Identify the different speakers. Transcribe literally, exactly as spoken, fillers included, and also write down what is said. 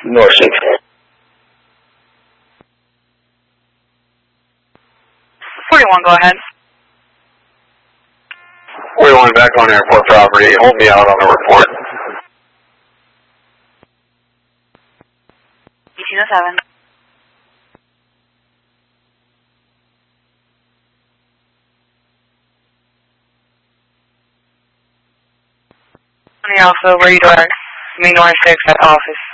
Speaker 1: North six.
Speaker 2: forty-one, go ahead.
Speaker 3: forty-one back on airport property. Hold me out on the report.
Speaker 2: eighteen oh seven. twenty Alpha, where you are? Me North six at office.